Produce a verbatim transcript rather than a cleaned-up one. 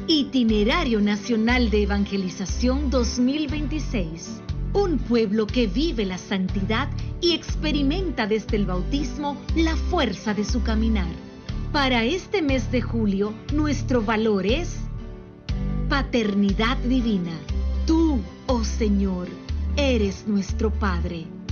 Itinerario Nacional de Evangelización dos mil veintiséis. Un pueblo que vive la santidad y experimenta desde el bautismo la fuerza de su caminar. Para este mes de julio, nuestro valor es paternidad divina. Tú, oh Señor, eres nuestro Padre.